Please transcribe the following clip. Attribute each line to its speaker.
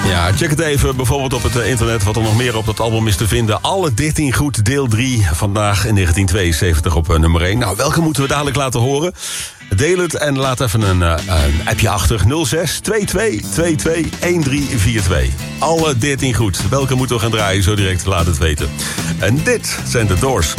Speaker 1: Ja, check het even bijvoorbeeld op het internet wat er nog meer op dat album is te vinden. Alle 13 goed, deel 3, vandaag in 1972 op nummer 1. Nou, welke moeten we dadelijk laten horen? Deel het en laat even een appje achter. 06 22 22 1342. Alle 13 goed. Welke moeten we gaan draaien? Zo direct, laat het weten. En dit zijn de Doors.